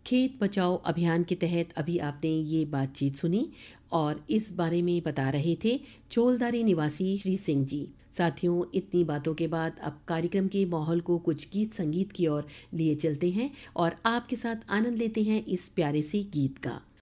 खेत बचाओ अभियान के तहत अभी आपने ये बातचीत सुनी और इस बारे में बता रहे थे चोलदारी निवासी श्री सिंह जी। साथियों, इतनी बातों के बाद अब कार्यक्रम के माहौल को कुछ गीत संगीत की ओर लिए चलते हैं और आपके साथ आनंद लेते हैं इस प्यारे से गीत का।